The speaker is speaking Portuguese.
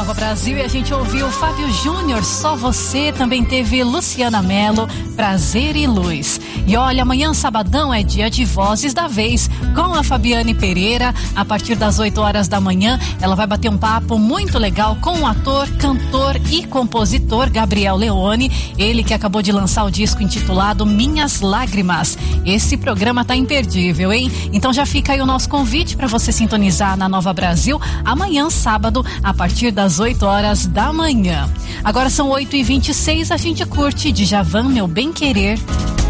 Nova Brasil e a gente ouviu Fábio Júnior, Só Você. Também teve Luciana Mello, Prazer e Luz. E olha, amanhã sabadão é dia de Vozes da Vez com a Fabiane Pereira. A partir das 8 horas da manhã ela vai bater um papo muito legal com o ator, cantor e compositor Gabriel Leone. Ele que acabou de lançar o disco intitulado Minhas Lágrimas. Esse programa tá imperdível, hein? Então já fica aí o nosso convite para você sintonizar na Nova Brasil amanhã, sábado, a partir das 8 horas da manhã. Agora são 8h26, a gente curte Djavan, Meu Bem Querer.